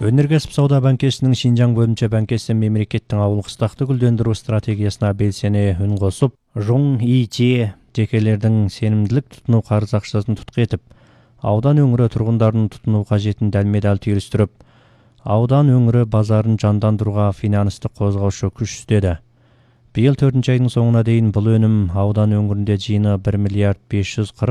Өнеркәсіп сауда банкесінің Шинжаң бөлімче банкесі мемлекеттің ауыл қыстақты гүлдендіру стратегиясына белсене үн қосып, Жон Иче жекелердің сенімділік тұтыну қарыз ақшасын тұтқа етіп, аудан өңірі тұрғындарын тұтыну қажетін дәлме-дәл түйілістіріп, аудан өңірі базарын жандандыруға финансты қозғаушы күш істеді. Биыл 4 айдың соңына дейін бұл өнім аудан өңірінде жиыны 1 миллиард 540